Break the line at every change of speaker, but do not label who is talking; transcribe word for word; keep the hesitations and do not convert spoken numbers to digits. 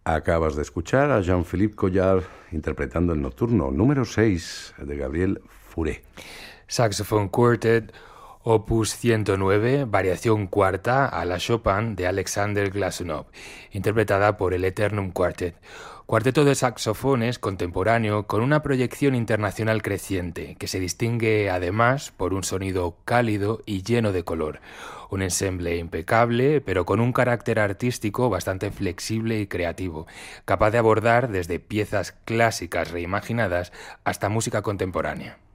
Acabas de escuchar a Jean-Philippe Collard interpretando el nocturno número seis de Gabriel Fauré.
Saxophone Quartet, opus ciento nueve, variación cuarta a la Chopin de Alexander Glazunov, interpretada por el Eternum Quartet. Cuarteto de saxofones contemporáneo con una proyección internacional creciente, que se distingue además por un sonido cálido y lleno de color. Un ensemble impecable, pero con un carácter artístico bastante flexible y creativo, capaz de abordar desde piezas clásicas reimaginadas hasta música contemporánea.